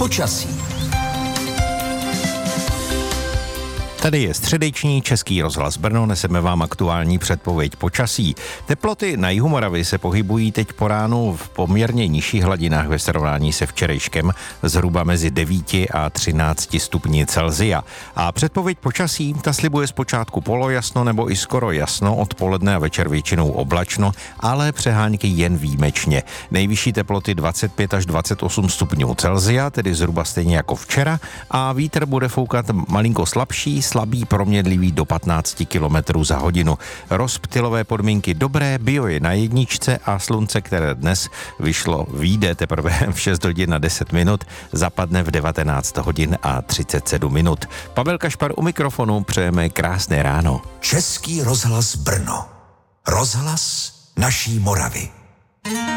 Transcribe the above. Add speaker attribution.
Speaker 1: počasí.
Speaker 2: Tady je středeční Český rozhlas Brno, neseme vám aktuální předpověď počasí. Teploty na jihu Moravy se pohybují teď po ránu v poměrně nižších hladinách ve srovnání se včerejškem, zhruba mezi 9 a 13 stupni Celsia. A předpověď počasí, ta slibuje zpočátku polojasno nebo i skoro jasno, odpoledne a večer většinou oblačno, ale přehánky jen výjimečně. Nejvyšší teploty 25 až 28 stupňů Celsia, tedy zhruba stejně jako včera, a vítr bude foukat malinko slabý proměnlivý do 15 km za hodinu. Rozptylové podmínky dobré, bio je na jedničce a slunce, které dnes vyjde teprve v 6 hodin a 10 minut, zapadne v 19 hodin a 37 minut. Pavel Kašpar u mikrofonu, přejeme krásné ráno.
Speaker 1: Český rozhlas Brno. Rozhlas naší Moravy.